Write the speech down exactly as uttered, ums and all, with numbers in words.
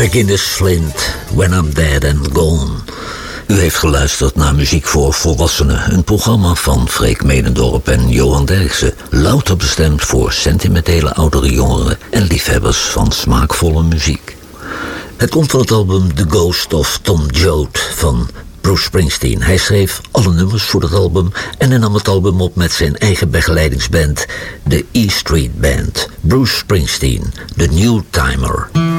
McInnes Flint, When I'm Dead and Gone. U heeft geluisterd naar Muziek voor Volwassenen, een programma van Freek Medendorp en Johan Derksen, louter bestemd voor sentimentele oudere jongeren en liefhebbers van smaakvolle muziek. Het komt van het album The Ghost of Tom Joad van Bruce Springsteen. Hij schreef alle nummers voor het album en hij nam het album op met zijn eigen begeleidingsband, de E Street Band. Bruce Springsteen, The New Timer.